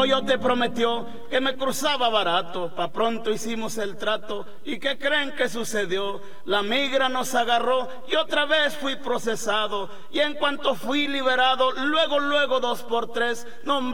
Coyote prometió que me cruzaba barato, pa' pronto hicimos el trato, ¿y qué creen que sucedió? La migra nos agarró y otra vez fui procesado, y en cuanto fui liberado, luego 2 por 3, nombré